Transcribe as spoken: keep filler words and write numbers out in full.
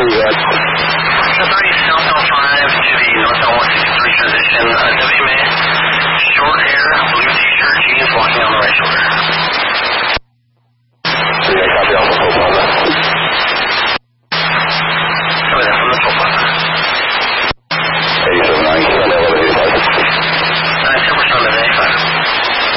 you had. The thirty south oh five to the northbound one sixty-three transition, uh,